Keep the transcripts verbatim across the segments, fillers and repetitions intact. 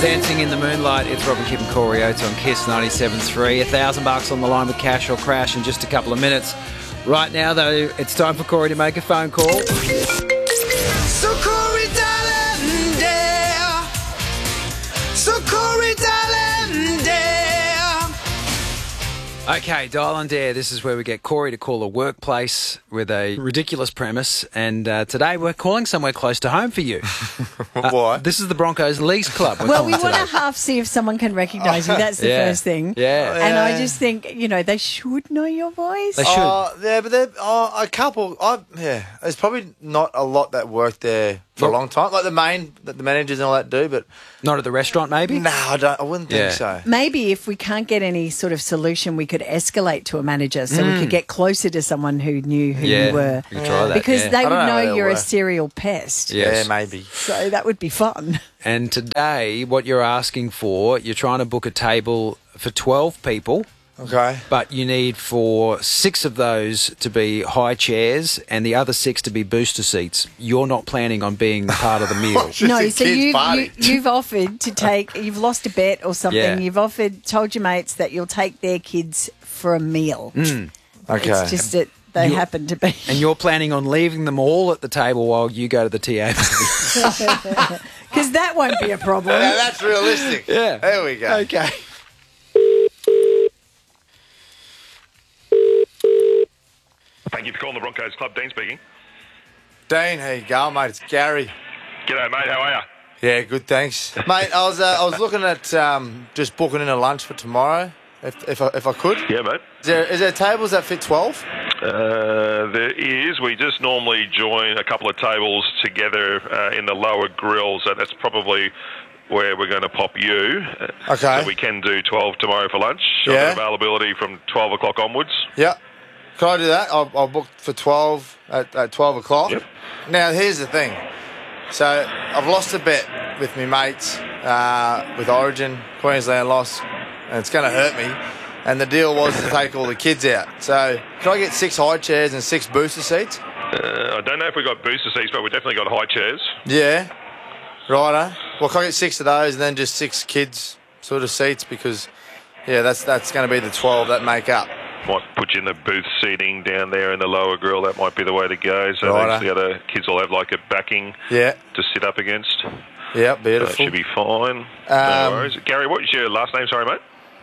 Dancing in the Moonlight. It's Robin Kipp and Corey Oates on Kiss ninety-seven point three. A thousand bucks on the line with Cash or Crash in just a couple of minutes. Right now, though, it's time for Corey to make a phone call. So Corey, darling, dear. So Corey, darling, dear. Okay, Dial and Dare. This is where we get Corey to call a workplace with a ridiculous premise. And uh, today we're calling somewhere close to home for you. Why? Uh, this is the Broncos Leagues Club. we're Well, we calling want to today. half see if someone can recognise you. That's the Yeah. first thing. Yeah. And I just think, you know, they should know your voice. They should. Oh, yeah, but there, oh, a couple. I, yeah, there's probably not a lot that worked there for a long time. Like the main, that the managers and all that do, but Not at the restaurant, maybe? no, I don't. I wouldn't think Yeah. so. Maybe if we can't get any sort of solution, we could escalate to a manager so we could get closer to someone who knew who Mm. Yeah, you were. we could try that, Because yeah. they I would don't know know, how they'll you're a work. serial pest. Yes. Yeah, maybe. So that would be fun. And today, what you're asking for, you're trying to book a table for twelve people, Okay. but you need for six of those to be high chairs and the other six to be booster seats. You're not planning on being part of the meal. Just No, a so kids' you, party. you, you've offered to take, you've lost a bet or something. Yeah. You've offered, told your mates that you'll take their kids for a meal. Okay. It's just that they You- happen to be. And you're planning on leaving them all at the table while you go to the T A. Because that won't be a problem. Now that's realistic. Yeah. There we go. Okay. Thank you for calling the Broncos Club. Dean speaking. Dean, how you going, mate? It's Gary. G'day, mate. How are you? Yeah, good, thanks, mate. I was uh, I was looking at um, just booking in a lunch for tomorrow, if if I, if I could. Yeah, mate. Is there, is there tables that fit twelve? Uh, there is. We just normally join a couple of tables together uh, in the lower grill, so that's probably where we're going to pop you. Uh, Okay. So we can do twelve tomorrow for lunch. I've Yeah. got availability from twelve o'clock onwards. Yeah. Can I do that? I'll, I'll book for twelve at, at twelve o'clock. Yep. Now, here's the thing. So, I've lost a bet with my mates uh, with Origin. Queensland lost, and it's going to hurt me. And the deal was to take all the kids out. So, can I get six high chairs and six booster seats? Uh, I don't know if we've got booster seats, but we've definitely got high chairs. Yeah. Righto. Well, can I get six of those and then just six kids sort of seats? Because, yeah, that's that's going to be the twelve that make up. Might put you in the booth seating down there in the lower grill. That might be the way to go. So Righto. the other kids will have like a backing Yeah. to sit up against. Yeah, That beautiful. should be fine. Um, no worries. Gary, what's your last name? Sorry, mate.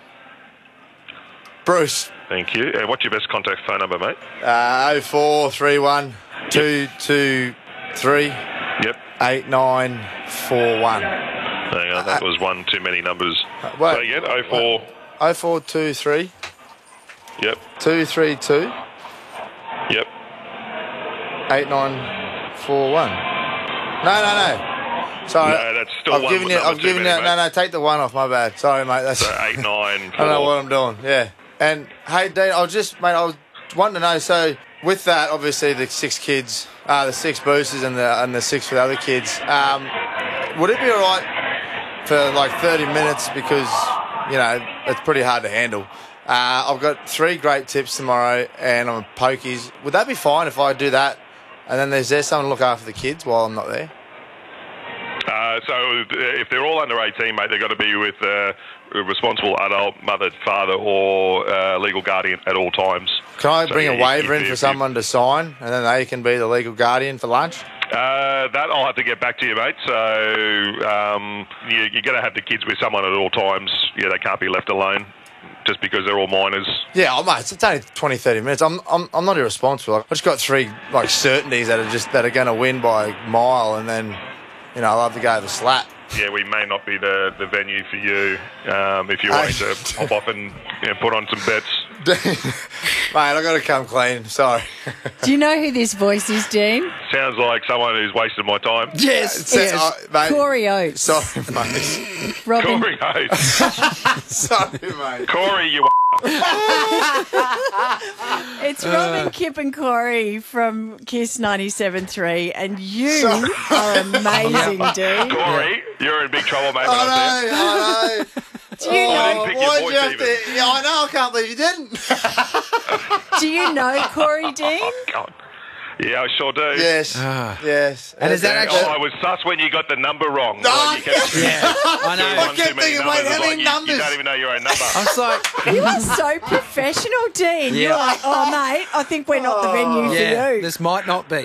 Bruce. Thank you. And what's your best contact phone number, mate? Uh, oh four three one two two three Yep. eight nine four one. Hang on, that was one too many numbers. Uh, wait. Say again, oh four. Oh four two three Yep, two three two yep. eight nine four one. No, no, no. Sorry. No, that's still I've one given you. number I've too given you. many, No, mate. no. Take the one off. My bad. Sorry, mate. That's. So eight, nine, I don't know four. what I'm doing. Yeah. And hey, Dean, I was just, mate, I was wanting to know. So with that, obviously the six kids, uh, the six boosters, and the and the six for the other kids. Um, would it be all right for like thirty minutes because you know it's pretty hard to handle. Uh, I've got three great tips tomorrow, and I'm pokies. Would that be fine if I do that? And then there's there someone to look after the kids while I'm not there. Uh, so uh, if they're all under eighteen, mate, they've got to be with uh, a responsible adult, mother, father, or uh, legal guardian at all times. Can I So, bring yeah, a if- waiver if- in for if- someone to sign, and then they can be the legal guardian for lunch? Uh, that I'll have to get back to you, mate. So um, you, you're going to have the kids with someone at all times. Yeah, they can't be left alone just because they're all minors. Yeah, oh, mate, it's only twenty, thirty minutes. I'm, I'm, I'm not irresponsible. I've just got three like certainties that are just that are going to win by a mile, and then you know I'll have to go to the slap. Yeah, we may not be the, the venue for you um, if you're wanting to hop off and you know, put on some bets. Mate, I got to come clean. Sorry. Do you know who this voice is, Dean? Sounds like someone who's wasted my time. Yes, It's uh, mate. Corey Oates. Sorry, mate. Robin. Corey Oates. Sorry, mate. Corey, you It's Robin, Kipp and Corey from Kiss ninety-seven point three, and you Sorry. are amazing, Dean. Corey, you're in big trouble, mate. when I I know, I know. Do you I know? didn't pick your Why'd voice you have even. to? Yeah, I know. I can't believe you didn't. Do you know Corey Dean? see you. God. Yeah, I sure do. Yes. Ah. Yes. And is that Yeah, actually- oh, I was sus when you got the number wrong. Oh, Like, you kept- Yeah, I know. doing I one kept too many thinking, numbers. wait, how It's many like you, numbers? You don't even know your own number. I was like, You are so professional, Dean. Yeah. You're like, oh, mate, I think we're not the venue yeah, for you. this might not be.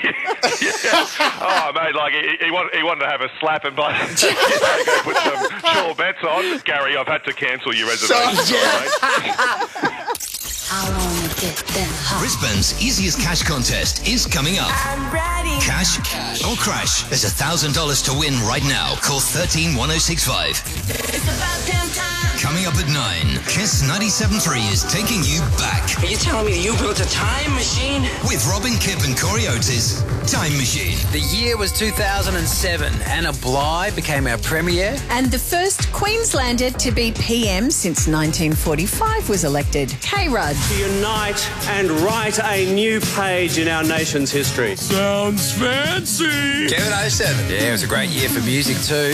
Oh, mate, like, he, he, wanted, he wanted to have a slap and but you know, go put some sure bets on. Gary, I've had to cancel your reservation. So- Sorry, mate. I wanna get that hot. Brisbane's easiest cash contest is coming up. I'm ready. Cash, or crash. There's one thousand dollars to win right now. Call thirteen one oh six five. It's about damn time. Coming up at nine, Kiss ninety-seven point three is taking you back Are you telling me you built a time machine? with Robin Kipp and Corey Oates' Time Machine. The year was two thousand seven. Anna Bligh became our premier. And the first Queenslander to be P M since nineteen forty-five was elected. K-Rudd. To unite and write a new page in our nation's history. Sounds fancy. Kevin oh seven. Yeah, it was a great year for music too.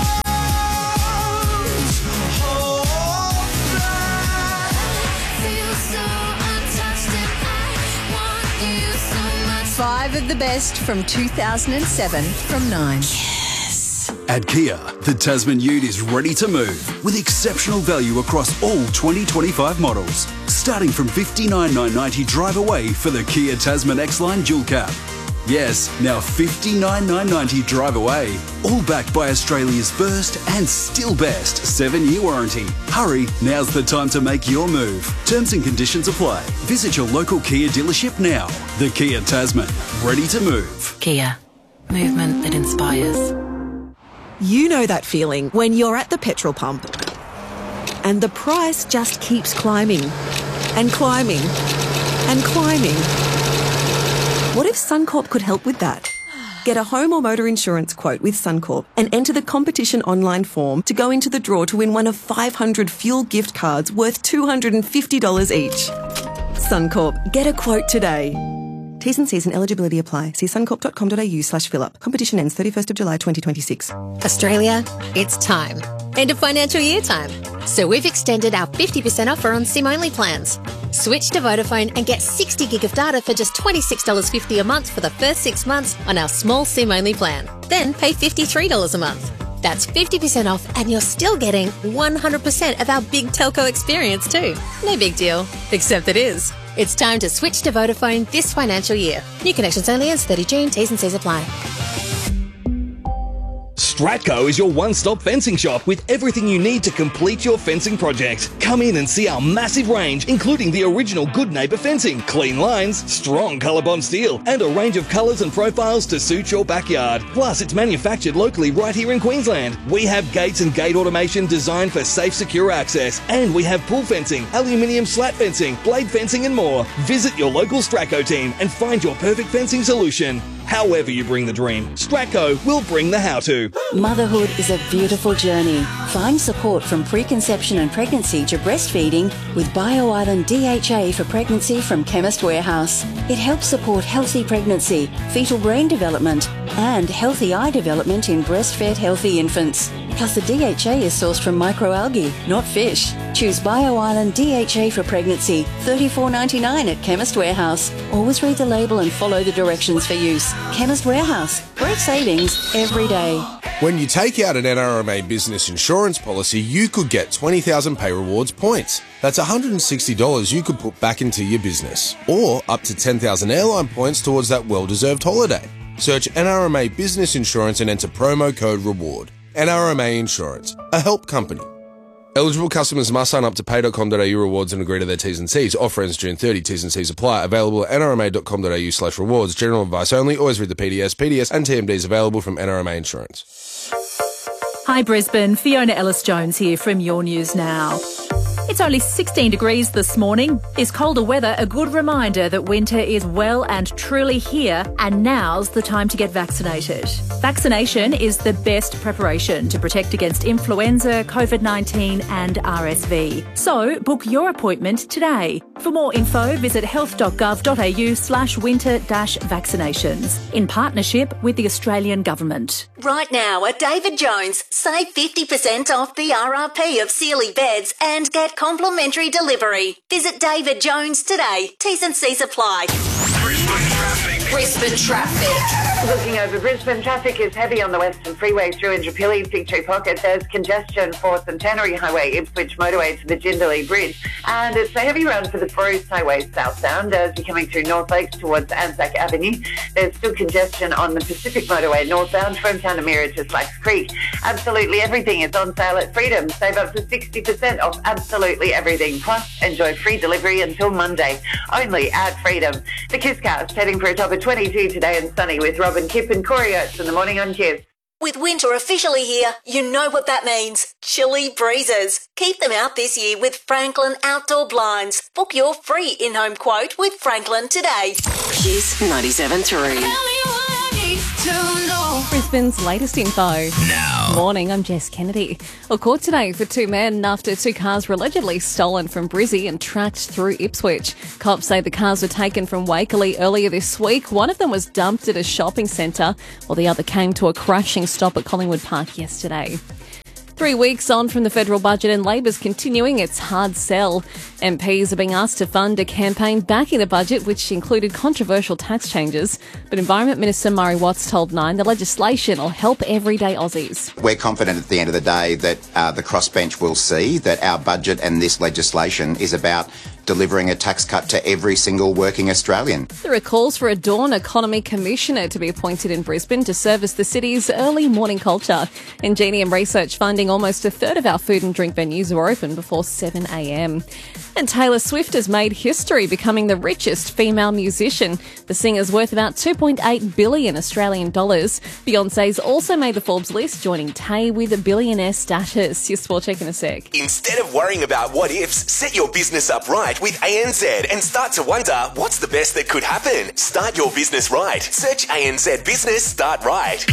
Five of the best from two thousand seven from Nine. At Kia, the Tasman Ute is ready to move with exceptional value across all twenty twenty-five models. Starting from fifty-nine thousand nine hundred ninety drive away for the Kia Tasman X-Line Dual Cab. Yes, now fifty-nine thousand nine hundred ninety drive away. All backed by Australia's first and still best seven-year warranty. Hurry, now's the time to make your move. Terms and conditions apply. Visit your local Kia dealership now. The Kia Tasman, ready to move. Kia. Movement that inspires. You know that feeling when you're at the petrol pump and the price just keeps climbing and climbing and climbing. What if Suncorp could help with that? Get a home or motor insurance quote with Suncorp and enter the competition online form to go into the draw to win one of five hundred fuel gift cards worth two hundred fifty dollars each. Suncorp, get a quote today. T's and C's and eligibility apply. See suncorp.com.au slash fill up. Competition ends thirty-first of July twenty twenty-six. Australia, it's time. End of financial year time. So we've extended our fifty percent offer on SIM-only plans. Switch to Vodafone and get sixty gig of data for just twenty-six dollars fifty a month for the first six months on our small SIM-only plan. Then pay fifty-three dollars a month. That's fifty percent off and you're still getting one hundred percent of our big telco experience too. No big deal, except it is. It's time to switch to Vodafone this financial year. New connections only ends thirty June. T's and C's apply. Stratco is your one-stop fencing shop with everything you need to complete your fencing project. Come in and see our massive range, including the original Good Neighbour fencing, clean lines, strong ColourBond steel, and a range of colours and profiles to suit your backyard. Plus, it's manufactured locally right here in Queensland. We have gates and gate automation designed for safe, secure access, and we have pool fencing, aluminium slat fencing, blade fencing, and more. Visit your local Stratco team and find your perfect fencing solution. However you bring the dream, Stratco will bring the how-to. Motherhood is a beautiful journey. Find support from preconception and pregnancy to breastfeeding with BioIsland D H A for pregnancy from Chemist Warehouse. It helps support healthy pregnancy, fetal brain development, and healthy eye development in breastfed healthy infants. Plus, the D H A is sourced from microalgae, not fish. Choose BioIsland D H A for pregnancy, thirty-four ninety-nine at Chemist Warehouse. Always read the label and follow the directions for use. Chemist Warehouse. Great savings every day. When you take out an N R M A business insurance policy, you could get twenty thousand Pay Rewards points. That's one hundred sixty dollars you could put back into your business. Or up to ten thousand airline points towards that well-deserved holiday. Search N R M A Business Insurance and enter promo code REWARD. N R M A Insurance, a help company. Eligible customers must sign up to pay dot com dot a u rewards and agree to their T's and C's. Offer ends June thirtieth. T's and C's apply. Available at n r m a dot com dot a u slash rewards. General advice only. Always read the P D S. P D S and T M Ds available from N R M A Insurance. Hi Brisbane, Fiona Ellis-Jones here from Your News Now. It's only sixteen degrees this morning. Is colder weather a good reminder that winter is well and truly here, and now's the time to get vaccinated? Vaccination is the best preparation to protect against influenza, COVID nineteen and R S V. So book your appointment today. For more info, visit health dot gov dot a u slash winter dash vaccinations in partnership with the Australian Government. Right now at David Jones, save fifty percent off the R R P of Sealy beds and get complimentary delivery. Visit David Jones today. T's and C's apply. Brisbane traffic. Brisbane traffic. Looking over Brisbane, traffic is heavy on the Western Freeway through Indooroopilly, Fig Tree Pocket. There's congestion for Centenary Highway, Ipswich motorway to the Jindalee Bridge. And it's a heavy run for the Bruce Highway southbound as you're coming through North Lakes towards Anzac Avenue. There's still congestion on the Pacific motorway northbound from Tanamira to Slacks Creek. Absolutely everything is on sale at Freedom. Save up to sixty percent off absolutely everything. Plus, enjoy free delivery until Monday. Only at Freedom. The Kisscast heading for a top of twenty-two today and sunny with Robin Kipp and Corey Oates in the morning on Kiss. With winter officially here, you know what that means. Chilly breezes. Keep them out this year with Franklin Outdoor Blinds. Book your free in-home quote with Franklin today. Kiss ninety-seven point three. Brisbane's latest info. Now. Morning, I'm Jess Kennedy. A court today for two men after two cars were allegedly stolen from Brizzy and tracked through Ipswich. Cops say the cars were taken from Wakerley earlier this week. One of them was dumped at a shopping centre, while the other came to a crashing stop at Collingwood Park yesterday. Three weeks on from the federal budget and Labor's continuing its hard sell. M Ps are being asked to fund a campaign backing the budget, which included controversial tax changes. But Environment Minister Murray Watts told Nine the legislation will help everyday Aussies. We're confident at the end of the day that uh, the crossbench will see that our budget and this legislation is about delivering a tax cut to every single working Australian. There are calls for a Dawn Economy Commissioner to be appointed in Brisbane to service the city's early morning culture. Ingenium Research finding almost a third of our food and drink venues were open before seven a m. And Taylor Swift has made history, becoming the richest female musician. The singer's worth about two point eight billion Australian dollars. Beyonce's also made the Forbes list, joining Tay with a billionaire status. Your sport check in a sec. Instead of worrying about what ifs, set your business up right with A N Z and start to wonder what's the best that could happen. Start your business right. Search A N Z Business Start Right.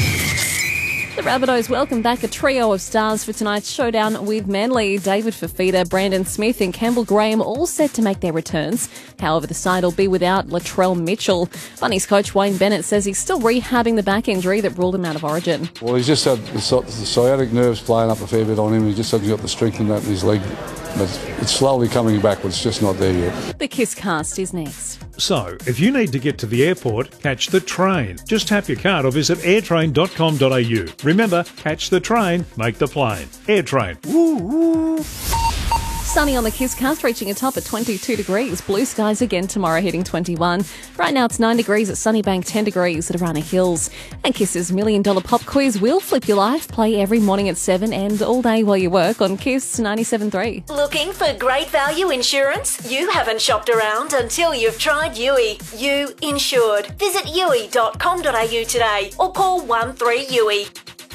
The Rabbitohs welcome back a trio of stars for tonight's showdown with Manly. David Fafita, Brandon Smith and Campbell Graham all set to make their returns. However, the side will be without Latrell Mitchell. Bunnies coach Wayne Bennett says he's still rehabbing the back injury that ruled him out of Origin. Well, he's just had the, the sciatic nerves playing up a fair bit on him. He just hasn't got the strength in that in his leg. But it's slowly coming back, but it's just not there yet. The Kiss Cast is next. So, if you need to get to the airport, catch the train. Just tap your card or visit airtrain dot com dot a u. Remember, catch the train, make the plane. Airtrain. Woo woo. Sunny on the Kiss Cast, reaching a top at twenty-two degrees. Blue skies again tomorrow, hitting twenty-one. Right now it's nine degrees at Sunnybank, ten degrees at Arana Hills. And Kiss's Million Dollar Pop Quiz will flip your life. Play every morning at seven and all day while you work on Kiss ninety-seven point three. Looking for great value insurance? You haven't shopped around until you've tried U I. You insured. Visit u i dot com dot a u today or call one three U I.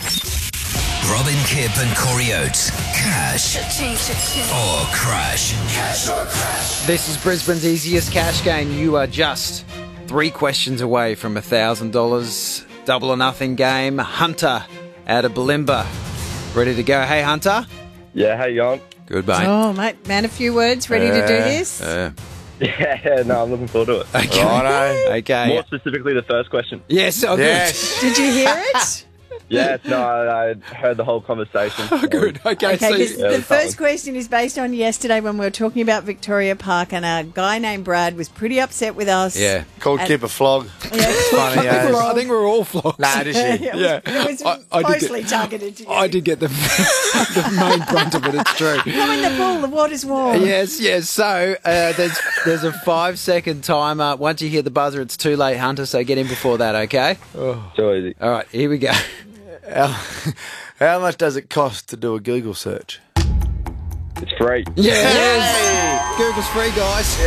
Robin Kipp and Corey Oates. Cash or crash. Cash or crash. This is Brisbane's easiest cash game. You are just three questions away from one thousand dollars. Double or nothing game. Hunter out of Bulimba. Ready to go? Hey, Hunter. Yeah, how you going? Good, mate. Oh, mate, man, a few words. Ready uh, to do this? Uh, yeah, no, I'm looking forward to it. Okay. Righto. Okay. More specifically, the first question. Yes. Oh, yes. Did you hear it? Yes, no, I, I heard the whole conversation. Oh, good. Okay, Okay, so because Yeah, the it was first question is based on yesterday when we were talking about Victoria Park, and a guy named Brad was pretty upset with us. yeah. Called And- Kip a flog. Yeah. Funny, I yeah. think we're all flogged. Nah, did she? It was, Yeah. it was I- I did mostly get- targeted to you. I did get the, the main brunt of it, it's true. Come in the pool, the water's warm. Yes, yes. So uh, there's there's a five second timer. Once you hear the buzzer, it's too late, Hunter. So get in before that, okay? Oh. Too easy. All right, here we go. How, how much does it cost to do a Google search? It's free. Yes. Google's free, guys.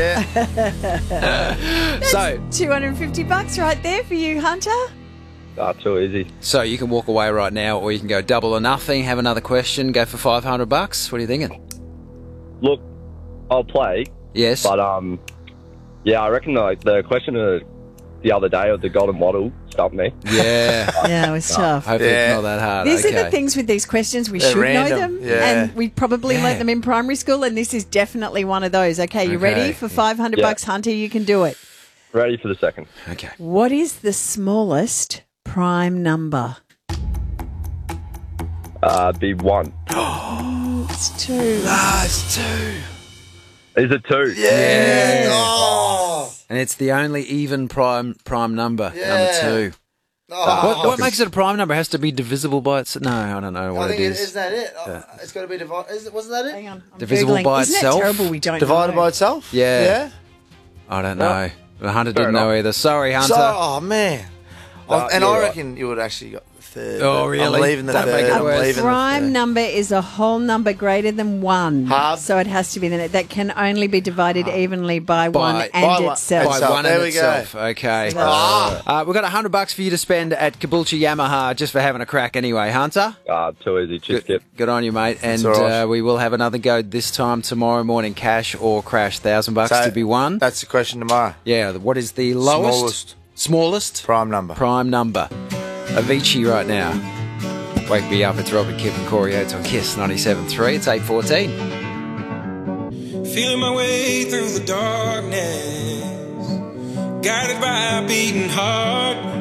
Yeah. so two hundred fifty bucks right there for you, Hunter. Ah, too easy. so you can walk away right now, or you can go double or nothing. Have another question. Go for five hundred bucks. What are you thinking? Look, I'll play. Yes. But, um, yeah, I reckon like the question of the other day of the golden model stumped me. Yeah. Yeah, it was tough. Hopefully Yeah. it's not that hard. These okay. are the things with these questions. We They're should random, know them, yeah. and we probably Yeah. learnt them in primary school, and this is definitely one of those. Okay, you Okay. ready for five hundred Yeah. bucks, Hunter? You can do it. Ready for the second. Okay. What is the smallest prime number? Uh, be one. It's two. Ah, it's two. Is it two? Yeah. Oh. And it's the only even prime prime number, Yeah. number two. Oh. What, what makes it a prime number? It has to be divisible by itself? No, I don't know what I think it it, is. isn't that it? Oh, Uh, it's got to be divided. Is it, wasn't that it? Hang on. Divisible Googling. by Isn't itself? It terrible we don't Divided know. by itself? Yeah. Yeah? I don't Well, know. The Hunter fair didn't know enough. either. Sorry, Hunter. So, oh, man. No, I- and you're I right. reckon you would actually got the third. Oh, but really? I'm leaving the Don't third. make it I'm worse. leaving Prime the third. number is a whole number greater than one. Hard. So it has to be the net. That can only be divided evenly by, By- one and by one- itself. By Itself. one There and we go. itself. Okay. Ah. Uh, we've got a hundred bucks for you to spend at Caboolture Yamaha just for having a crack anyway, Hunter. Ah, too easy. Cheers, Good, Skip. good on you, mate. And all right. uh, we will have another go this time tomorrow morning. Cash or crash. Thousand bucks So, to be won. That's the question tomorrow. Yeah. What is the lowest? Smallest. Smallest? Prime number. Prime number. Avicii right now. Wake me up. It's Robert Kipp and Corey Oates on Kiss ninety-seven point three. It's eight fourteen. Feeling my way through the darkness, guided by a beating heart.